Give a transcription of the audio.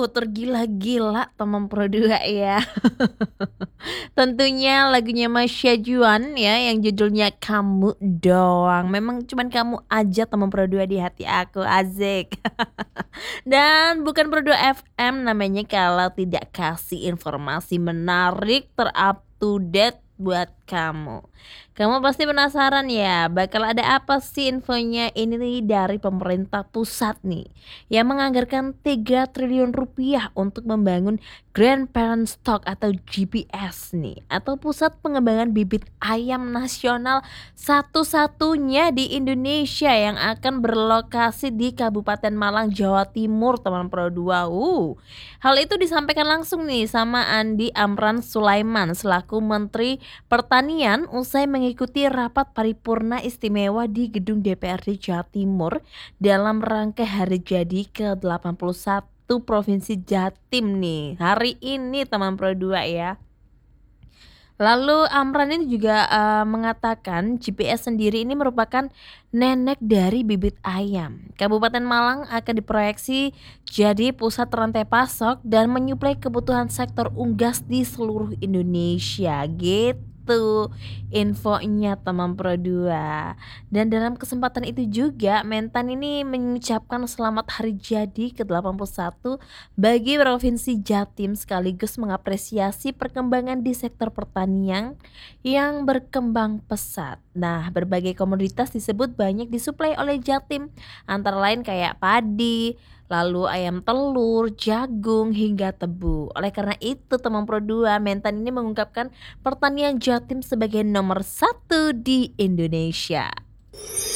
tergila-gila teman Pro 2 ya. Tentunya lagunya Masya Juan ya yang judulnya Kamu Doang. Memang cuman kamu aja teman Pro 2 di hati aku, asik. Dan bukan Pro 2 FM namanya kalau tidak kasih informasi menarik ter-up to date buat kamu. Kamu pasti penasaran ya, bakal ada apa sih infonya ini nih dari pemerintah pusat nih yang menganggarkan 3 triliun rupiah untuk membangun Grand Parent Stock atau GPS nih atau pusat pengembangan bibit ayam nasional satu-satunya di Indonesia yang akan berlokasi di Kabupaten Malang, Jawa Timur, teman Pro 2. Hal itu disampaikan langsung nih sama Andi Amran Sulaiman selaku Menteri Pertanian usai mengikuti rapat paripurna istimewa di Gedung DPRD Jawa Timur dalam rangka hari jadi ke-81 Provinsi Jatim nih. Hari ini teman Pro 2 ya. Lalu Amran ini juga, mengatakan GPS sendiri ini merupakan nenek dari bibit ayam. Kabupaten Malang akan diproyeksi jadi pusat rantai pasok dan menyuplai kebutuhan sektor unggas di seluruh Indonesia, gitu infonya teman Pro 2. Dan dalam kesempatan itu juga Mentan ini mengucapkan selamat hari jadi ke-81 bagi Provinsi Jatim sekaligus mengapresiasi perkembangan di sektor pertanian yang berkembang pesat. Nah, berbagai komoditas disebut banyak disuplai oleh Jatim, antara lain kayak padi, lalu ayam telur, jagung, hingga tebu. Oleh karena itu, teman Pro 2, Mentan ini mengungkapkan pertanian Jatim sebagai nomor 1 di Indonesia.